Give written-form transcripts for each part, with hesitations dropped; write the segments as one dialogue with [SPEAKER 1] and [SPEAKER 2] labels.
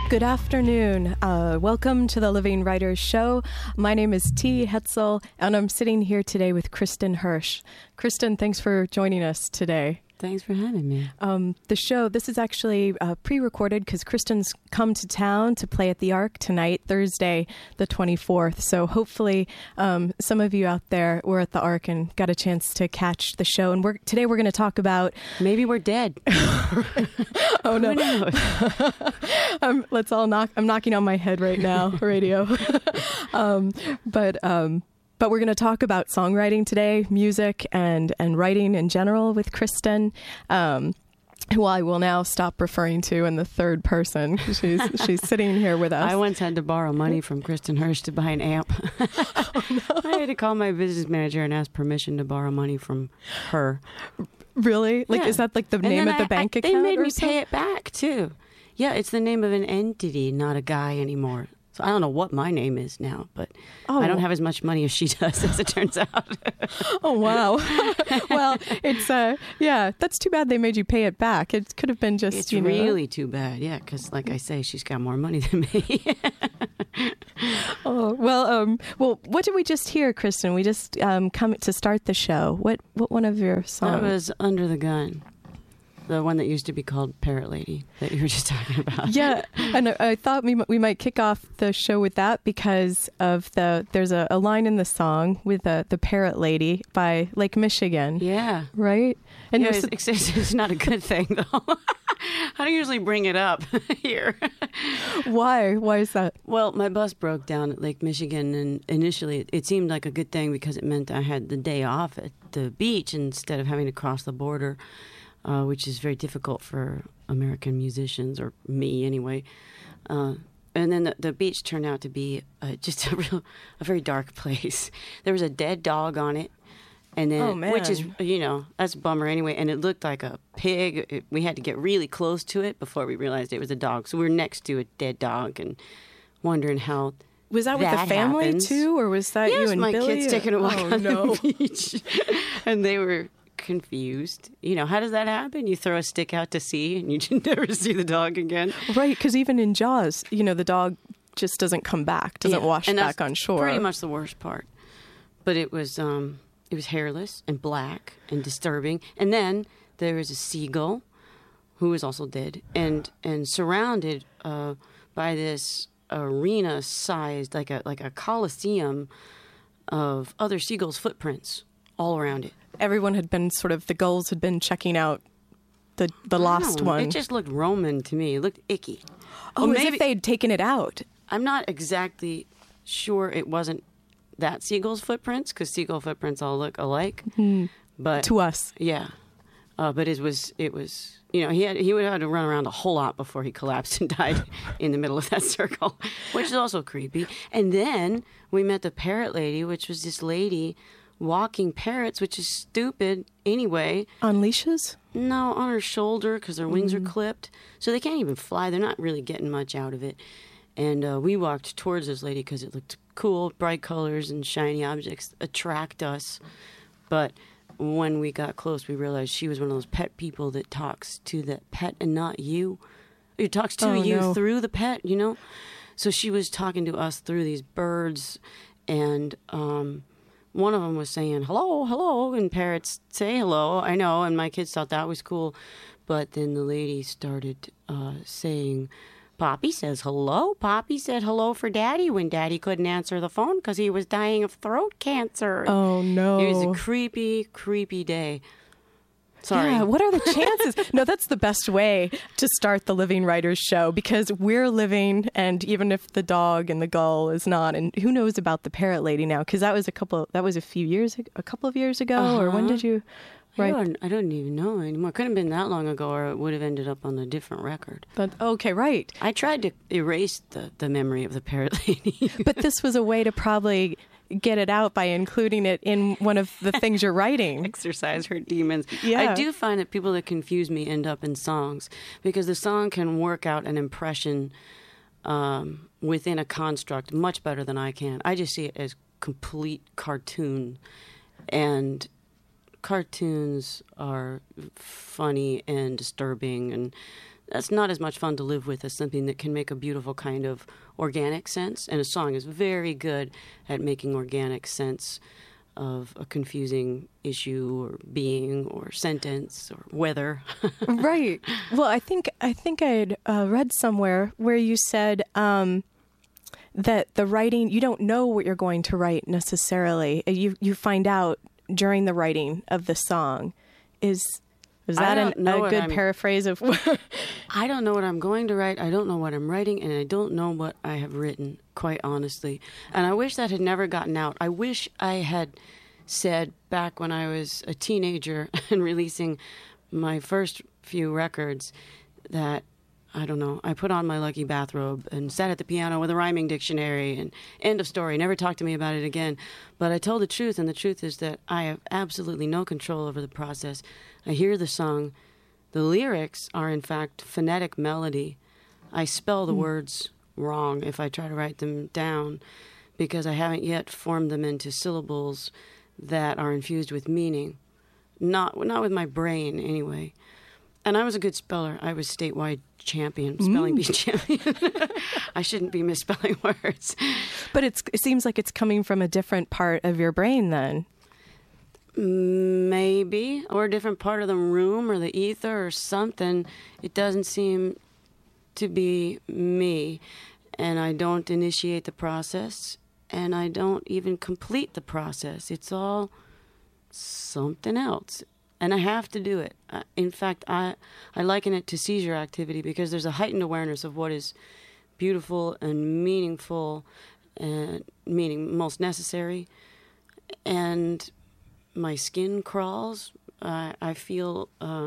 [SPEAKER 1] Good afternoon. Welcome to the Living Writers Show. My name is T. Hetzel, and I'm sitting here today with Kristen Hirsch. Kristen, thanks for joining us today.
[SPEAKER 2] Thanks for having me.
[SPEAKER 1] The show, this is actually pre-recorded because Kristen's come to town to play at the Ark tonight, Thursday, the 24th. So hopefully some of you out there were at the Ark and got a chance to catch the show. And today we're going to talk about...
[SPEAKER 2] Maybe we're dead.
[SPEAKER 1] Oh, no. Let's all I'm knocking on my head right now, radio. But we're going to talk about songwriting today, music, and writing in general with Kristen, who I will now stop referring to in the third person. She's sitting here with us.
[SPEAKER 2] I once had to borrow money from Kristen Hirsch to buy an amp.
[SPEAKER 1] Oh, no.
[SPEAKER 2] I had to call my business manager and ask permission to borrow money from her.
[SPEAKER 1] Really? Like,
[SPEAKER 2] yeah.
[SPEAKER 1] Is that like the name of the bank account?
[SPEAKER 2] They made me
[SPEAKER 1] something?
[SPEAKER 2] pay it back, too. Yeah, it's the name of an entity, not a guy anymore. So I don't know what my name is now, but I don't have as much money as she does, as it turns out.
[SPEAKER 1] Oh, wow. Well, it's, that's too bad they made you pay it back. It could have been just,
[SPEAKER 2] It's really too bad, yeah, because like I say, she's got more money than me.
[SPEAKER 1] Oh, well, what did we just hear, Kristen? We just come to start the show. What one of your songs?
[SPEAKER 2] That was Under the Gun. The one that used to be called Parrot Lady that you were just talking about.
[SPEAKER 1] Yeah, and I thought we might kick off the show with that because of there's a line in the song with the Parrot Lady by Lake Michigan.
[SPEAKER 2] Yeah.
[SPEAKER 1] Right? And
[SPEAKER 2] yeah, it's not a good thing, though. I don't usually bring it up here.
[SPEAKER 1] Why? Why is that?
[SPEAKER 2] Well, my bus broke down at Lake Michigan, and initially it seemed like a good thing because it meant I had the day off at the beach instead of having to cross the border. Which is very difficult for American musicians, or me anyway. And then the beach turned out to be just a very dark place. There was a dead dog on it, and then which is that's a bummer anyway. And it looked like a pig. We had to get really close to it before we realized it was a dog. So we were next to a dead dog and wondering how.
[SPEAKER 1] Was that with the family
[SPEAKER 2] happens.
[SPEAKER 1] Too, or was that you and
[SPEAKER 2] my
[SPEAKER 1] Billy?
[SPEAKER 2] Kids taking a walk on
[SPEAKER 1] no.
[SPEAKER 2] the beach, and they were confused. How does that happen? You throw a stick out to sea and you never see the dog again.
[SPEAKER 1] Right, because even in Jaws, the dog just doesn't come back, doesn't wash back on shore.
[SPEAKER 2] Pretty much the worst part. But it was hairless and black and disturbing. And then there was a seagull who was also dead and surrounded by this arena-sized, like a coliseum of other seagulls' footprints all around it.
[SPEAKER 1] Everyone had been the gulls had been checking out the lost one.
[SPEAKER 2] It just looked Roman to me. It looked icky.
[SPEAKER 1] Oh, well, as if they'd taken it out.
[SPEAKER 2] I'm not exactly sure it wasn't that seagull's footprints, because seagull footprints all look alike.
[SPEAKER 1] Mm.
[SPEAKER 2] But
[SPEAKER 1] to us.
[SPEAKER 2] Yeah. But it was he would have had to run around a whole lot before he collapsed and died in the middle of that circle, which is also creepy. And then we met the Parrot Lady, which was this lady walking parrots, which is stupid anyway.
[SPEAKER 1] On leashes?
[SPEAKER 2] No, on her shoulder, because their wings are clipped. So they can't even fly. They're not really getting much out of it. And we walked towards this lady because it looked cool. Bright colors and shiny objects attract us. But when we got close, we realized she was one of those pet people that talks to the pet and not you. It talks to you through the pet, So she was talking to us through these birds, and one of them was saying, hello, hello, and parrots say hello, I know, and my kids thought that was cool. But then the lady started saying, Poppy says hello. Poppy said hello for Daddy when Daddy couldn't answer the phone because he was dying of throat cancer.
[SPEAKER 1] Oh, no.
[SPEAKER 2] It was a creepy, creepy day. Sorry.
[SPEAKER 1] Yeah, what are the chances? No, that's the best way to start the Living Writers Show, because we're living, and even if the dog and the gull is not, and who knows about the Parrot Lady now? Because that was a couple of years ago, or when did you write?
[SPEAKER 2] I don't even know anymore. It couldn't have been that long ago, or it would have ended up on a different record.
[SPEAKER 1] But okay, right.
[SPEAKER 2] I tried to erase the memory of the Parrot Lady.
[SPEAKER 1] But this was a way to probably get it out by including it in one of the things you're writing.
[SPEAKER 2] Exercise her demons.
[SPEAKER 1] Yeah.
[SPEAKER 2] I do find that people that confuse me end up in songs, because the song can work out an impression within a construct much better than I can. I just see it as complete cartoon, and cartoons are funny and disturbing, and that's not as much fun to live with as something that can make a beautiful kind of organic sense. And a song is very good at making organic sense of a confusing issue or being or sentence or weather.
[SPEAKER 1] Right. Well, I think I'd read somewhere where you said that the writing, you don't know what you're going to write necessarily. You find out during the writing of the song. Is that a good paraphrase of?
[SPEAKER 2] I don't know what I'm going to write. I don't know what I'm writing, and I don't know what I have written, quite honestly. And I wish that had never gotten out. I wish I had said back when I was a teenager and releasing my first few records that, I don't know, I put on my lucky bathrobe and sat at the piano with a rhyming dictionary and end of story, never talk to me about it again. But I told the truth, and the truth is that I have absolutely no control over the process. I hear the song. The lyrics are, in fact, phonetic melody. I spell the words wrong if I try to write them down because I haven't yet formed them into syllables that are infused with meaning. Not with my brain, anyway. And I was a good speller. I was statewide champion, spelling bee champion. I shouldn't be misspelling words.
[SPEAKER 1] But it seems like it's coming from a different part of your brain then.
[SPEAKER 2] Maybe. Or a different part of the room or the ether or something. It doesn't seem to be me. And I don't initiate the process. And I don't even complete the process. It's all something else. And I have to do it. In fact, I liken it to seizure activity because there's a heightened awareness of what is beautiful and meaningful and most necessary. And my skin crawls. I feel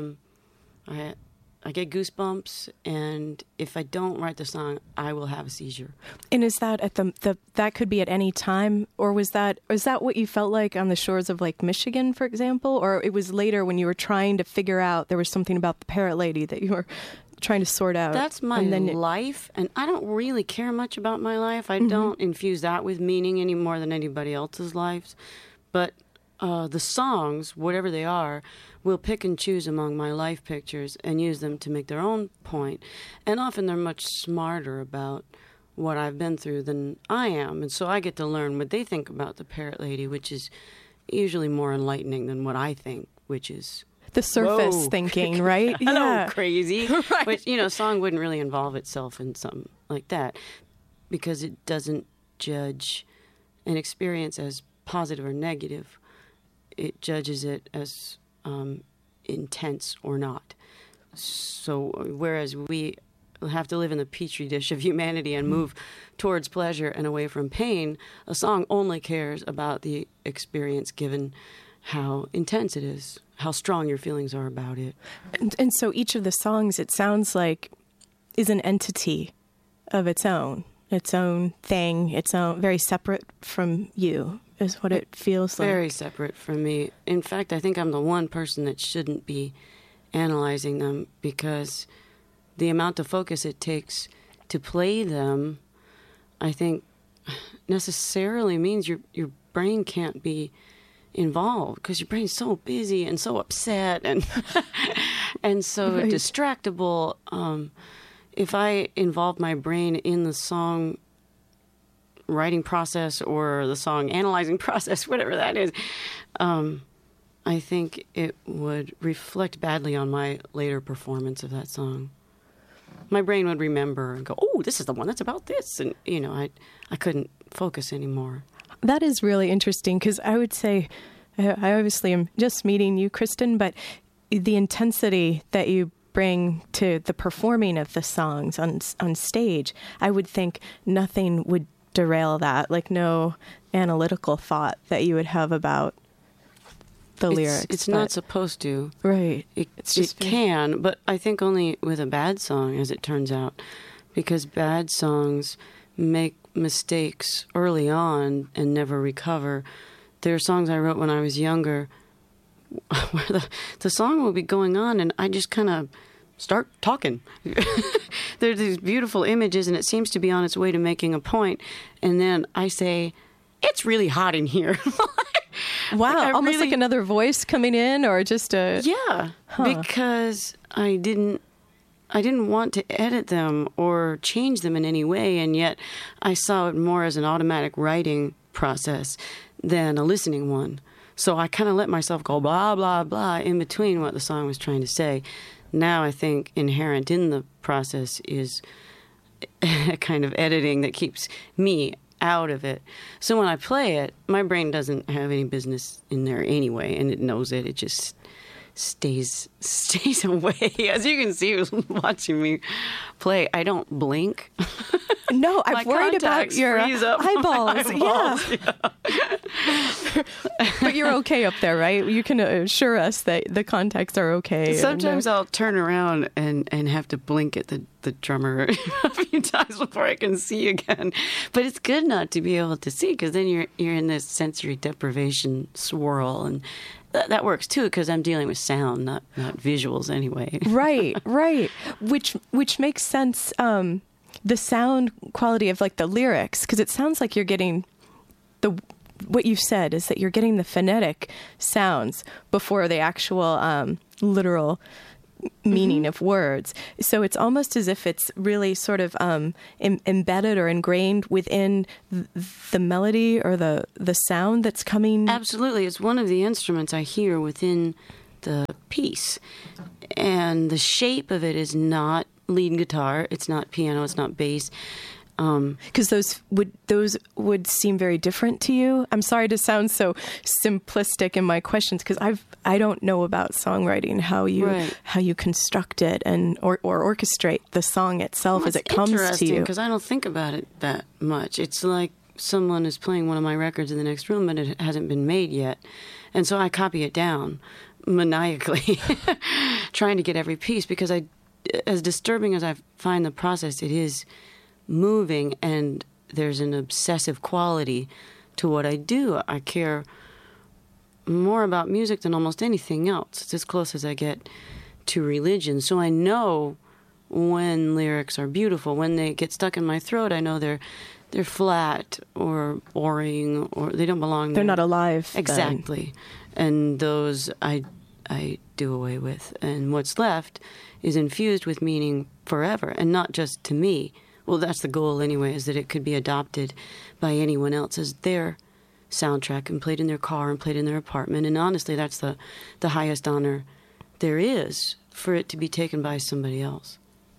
[SPEAKER 2] I get goosebumps, and if I don't write the song, I will have a seizure.
[SPEAKER 1] And is that at that could be at any time, or is that what you felt like on the shores of Lake Michigan, for example, or it was later when you were trying to figure out there was something about the Parrot Lady that you were trying to sort out?
[SPEAKER 2] That's my life, and I don't really care much about my life. I don't infuse that with meaning any more than anybody else's lives, but the songs, whatever they are, will pick and choose among my life pictures and use them to make their own point. And often they're much smarter about what I've been through than I am. And so I get to learn what they think about the Parrot Lady, which is usually more enlightening than what I think, which is
[SPEAKER 1] the surface thinking, right?
[SPEAKER 2] Hello, crazy.
[SPEAKER 1] Right.
[SPEAKER 2] Which, a song wouldn't really involve itself in something like that because it doesn't judge an experience as positive or negative. It judges it as intense or not. So whereas we have to live in the petri dish of humanity and move towards pleasure and away from pain, a song only cares about the experience given how intense it is, how strong your feelings are about it.
[SPEAKER 1] And so each of the songs, it sounds like, is an entity of its own thing, its own, very separate from you. Is what it feels like.
[SPEAKER 2] Very separate from me. In fact, I think I'm the one person that shouldn't be analyzing them because the amount of focus it takes to play them, I think, necessarily means your brain can't be involved because your brain's so busy and so upset and and so right. distractible. If I involve my brain in the song writing process or the song analyzing process, whatever that is, I think it would reflect badly on my later performance of that song. My brain would remember and go, oh, this is the one that's about this. And, I couldn't focus anymore.
[SPEAKER 1] That is really interesting because I would say, I obviously am just meeting you, Kristen, but the intensity that you bring to the performing of the songs on stage, I would think nothing would derail that, like no analytical thought that you would have about the lyrics.
[SPEAKER 2] It's not supposed to.
[SPEAKER 1] Right.
[SPEAKER 2] It can, but I think only with a bad song, as it turns out, because bad songs make mistakes early on and never recover. There are songs I wrote when I was younger where the song will be going on and I just kind of start talking. There's these beautiful images and it seems to be on its way to making a point. And then I say, it's really hot in here.
[SPEAKER 1] Wow. Almost like another voice coming in or just a...
[SPEAKER 2] Yeah. Because I didn't didn't want to edit them or change them in any way, and yet I saw it more as an automatic writing process than a listening one. So I kind of let myself go blah, blah, blah in between what the song was trying to say. Now I think inherent in the process is a kind of editing that keeps me out of it. So when I play it, my brain doesn't have any business in there anyway, and it knows it. It just stays away. As you can see, watching me play, I don't blink.
[SPEAKER 1] No, I've worried about your eyeballs. Yeah. But you're okay up there, right? You can assure us that the contacts are okay.
[SPEAKER 2] Sometimes I'll turn around and have to blink at the drummer a few times before I can see again. But it's good not to be able to see, because then you're in this sensory deprivation swirl, and that works too, because I'm dealing with sound, not visuals anyway.
[SPEAKER 1] Right. Which makes sense. The sound quality of like the lyrics, because it sounds like you're getting what you've said is that you're getting the phonetic sounds before the actual literal meaning of words. So it's almost as if it's really sort of embedded or ingrained within the melody or the sound that's coming.
[SPEAKER 2] Absolutely. It's one of the instruments I hear within the piece. And the shape of it is not lead guitar. It's not piano. It's not bass.
[SPEAKER 1] Because those would seem very different to you. I'm sorry to sound so simplistic in my questions, because I don't know about songwriting, how you construct it and or orchestrate the song itself as it comes to you.
[SPEAKER 2] It's interesting, because I don't think about it that much. It's like someone is playing one of my records in the next room, but it hasn't been made yet, and so I copy it down maniacally, trying to get every piece, because as disturbing as I find the process, it is moving, and there's an obsessive quality to what I do. I care more about music than almost anything else. It's as close as I get to religion. So I know when lyrics are beautiful. When they get stuck in my throat, I know they're flat or boring, or they don't belong there.
[SPEAKER 1] They're not alive.
[SPEAKER 2] Exactly. And those I do away with. And what's left is infused with meaning forever, and not just to me. Well, that's the goal anyway, is that it could be adopted by anyone else as their soundtrack and played in their car and played in their apartment. And honestly, that's the highest honor there is, for it to be taken by somebody else.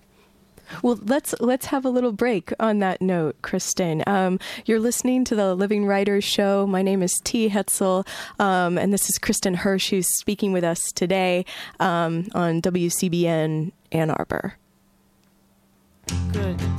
[SPEAKER 1] Well, let's have a little break on that note, Kristen. You're listening to the Living Writers Show. My name is T. Hetzel, and this is Kristen Hirsch, who's speaking with us today on WCBN Ann Arbor.
[SPEAKER 2] Good.